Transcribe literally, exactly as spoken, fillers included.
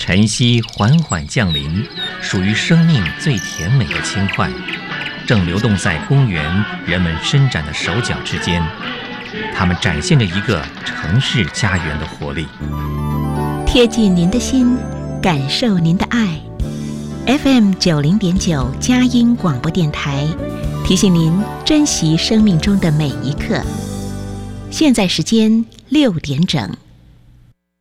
晨曦缓缓降临，属于生命最甜美的轻快，正流动在公园人们伸展的手脚之间。它们展现着一个城市家园的活力。 贴近您的心，感受您的爱。F M 九零点九佳音广播电台提醒您珍惜生命中的每一刻。现在时间六点整。